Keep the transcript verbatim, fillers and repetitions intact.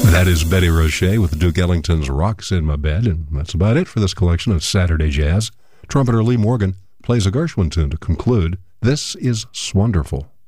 That is Betty Roche with Duke Ellington's Rocks in My Bed, and that's about it for this collection of Saturday Jazz. Trumpeter Lee Morgan plays a Gershwin tune to conclude. This is Swonderful.